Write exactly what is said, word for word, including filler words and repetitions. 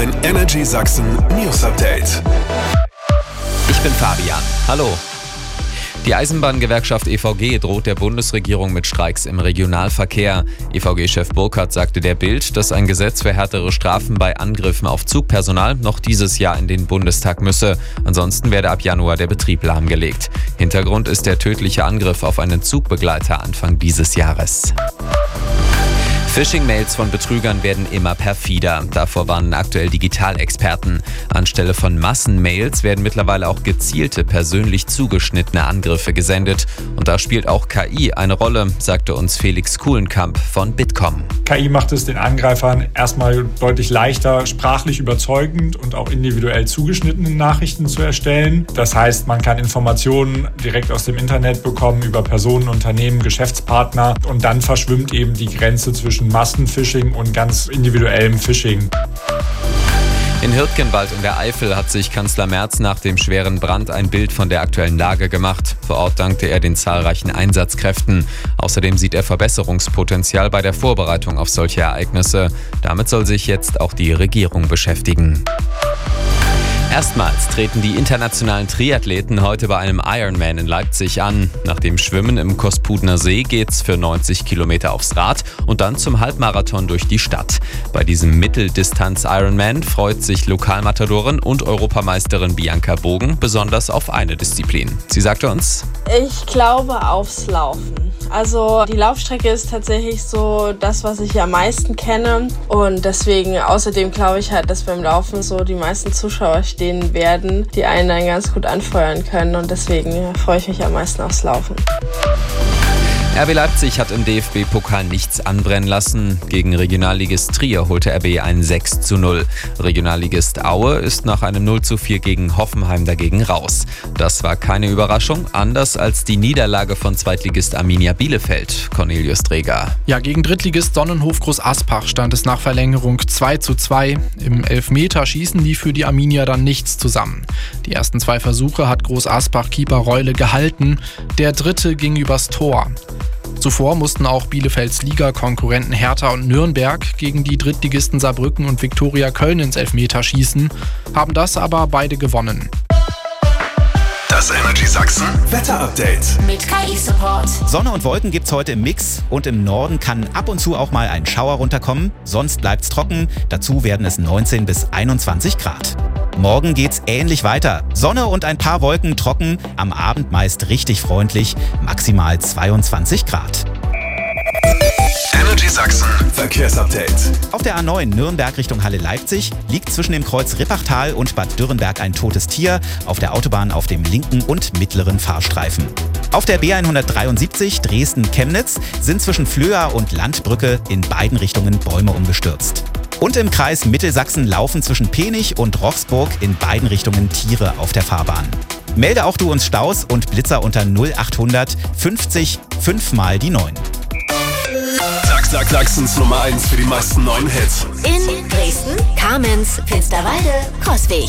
Ein Energy Sachsen News Update. Ich bin Fabian. Hallo. Die Eisenbahngewerkschaft E V G droht der Bundesregierung mit Streiks im Regionalverkehr. E V G-Chef Burkhardt sagte der Bild, dass ein Gesetz für härtere Strafen bei Angriffen auf Zugpersonal noch dieses Jahr in den Bundestag müsse. Ansonsten werde ab Januar der Betrieb lahmgelegt. Hintergrund ist der tödliche Angriff auf einen Zugbegleiter Anfang dieses Jahres. Phishing-Mails von Betrügern werden immer perfider. Davor warnen aktuell Digitalexperten. Anstelle von Massenmails werden mittlerweile auch gezielte, persönlich zugeschnittene Angriffe gesendet. Und da spielt auch K I eine Rolle, sagte uns Felix Kuhlenkamp von Bitkom. K I macht es den Angreifern erstmal deutlich leichter, sprachlich überzeugend und auch individuell zugeschnittene Nachrichten zu erstellen. Das heißt, man kann Informationen direkt aus dem Internet bekommen über Personen, Unternehmen, Geschäftspartner und dann verschwimmt eben die Grenze zwischen Massenphishing und ganz individuellem Phishing. In Hürtgenwald in der Eifel hat sich Kanzler Merz nach dem schweren Brand ein Bild von der aktuellen Lage gemacht. Vor Ort dankte er den zahlreichen Einsatzkräften. Außerdem sieht er Verbesserungspotenzial bei der Vorbereitung auf solche Ereignisse. Damit soll sich jetzt auch die Regierung beschäftigen. Erstmals treten die internationalen Triathleten heute bei einem Ironman in Leipzig an. Nach dem Schwimmen im Kospudner See geht's für neunzig Kilometer aufs Rad und dann zum Halbmarathon durch die Stadt. Bei diesem Mitteldistanz-Ironman freut sich Lokalmatadorin und Europameisterin Bianca Bogen besonders auf eine Disziplin. Sie sagte uns: Ich glaube aufs Laufen. Also die Laufstrecke ist tatsächlich so das, was ich am meisten kenne. Und deswegen, außerdem glaube ich halt, dass beim Laufen so die meisten Zuschauer stehen werden, die einen dann ganz gut anfeuern können. Und deswegen freue ich mich am meisten aufs Laufen. R B Leipzig hat im D F B-Pokal nichts anbrennen lassen. Gegen Regionalligist Trier holte R B ein sechs zu null. Regionalligist Aue ist nach einem null zu vier gegen Hoffenheim dagegen raus. Das war keine Überraschung, anders als die Niederlage von Zweitligist Arminia Bielefeld. Cornelius Dreger. Ja, gegen Drittligist Sonnenhof Groß Aspach stand es nach Verlängerung zwei zu zwei. Im Elfmeterschießen lief für die Arminia dann nichts zusammen. Die ersten zwei Versuche hat Groß Aspach-Keeper Reule gehalten. Der dritte ging übers Tor. Zuvor mussten auch Bielefelds Liga-Konkurrenten Hertha und Nürnberg gegen die Drittligisten Saarbrücken und Viktoria Köln ins Elfmeterschießen, haben das aber beide gewonnen. Das Energy Sachsen Wetter Update mit K I-Support. Sonne und Wolken gibt's heute im Mix und im Norden kann ab und zu auch mal ein Schauer runterkommen. Sonst bleibt's trocken. Dazu werden es neunzehn bis einundzwanzig Grad. Morgen geht's ähnlich weiter. Sonne und ein paar Wolken trocken, am Abend meist richtig freundlich, maximal zweiundzwanzig Grad. Energy Sachsen Verkehrsupdate. Auf der A neun Nürnberg Richtung Halle-Leipzig liegt zwischen dem Kreuz Rippachtal und Bad Dürrenberg ein totes Tier, auf der Autobahn auf dem linken und mittleren Fahrstreifen. Auf der B hundertdreiundsiebzig Dresden-Chemnitz sind zwischen Flöa und Landbrücke in beiden Richtungen Bäume umgestürzt. Und im Kreis Mittelsachsen laufen zwischen Penich und Rochsburg in beiden Richtungen Tiere auf der Fahrbahn. Melde auch du uns Staus und Blitzer unter null achthundert fünfzig fünf mal die neun. Sag, sag, Sachsens Nummer eins für die meisten neuen Hits. In Dresden, Kamenz, Finsterwalde, Coswig.